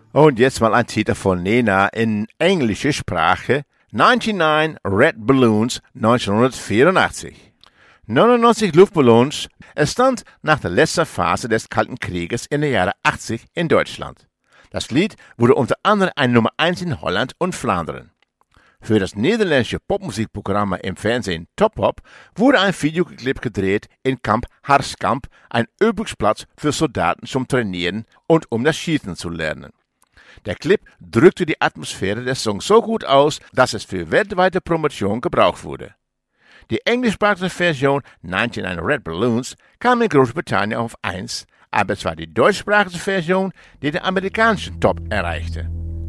Und jetzt mal ein Titel von Nena in englischer Sprache. 99 Red Balloons 1984. 99 Luftballons entstand nach der letzten Phase des Kalten Krieges in den Jahren 80 in Deutschland. Das Lied wurde unter anderem ein Nummer 1 in Holland und Flandern. Für das niederländische Popmusikprogramm im Fernsehen Top Pop wurde ein Videoclip gedreht in Kamp Harskamp, ein Übungsplatz für Soldaten zum Trainieren und um das Schießen zu lernen. Der Clip drückte die Atmosphäre des Songs so gut aus, dass es für weltweite Promotion gebraucht wurde. Die englischsprachige Version 99 Red Balloons kam in Großbritannien auf 1, aber es war die deutschsprachige Version, die den amerikanischen Top erreichte.